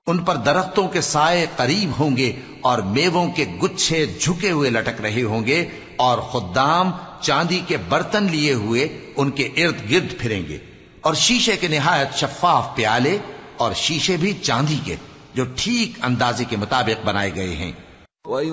उन पर दरख्तों के साए करीब होंगे और मेवों के गुच्छे झुके हुए लटक रहे होंगे और खुद्दाम चांदी के बर्तन लिए हुए उनके इर्द गिर्द फिरेंगे और शीशे के निहायत शफाफ प्याले और शीशे भी चांदी के जो ठीक अंदाजे के मुताबिक बनाए गए हैं।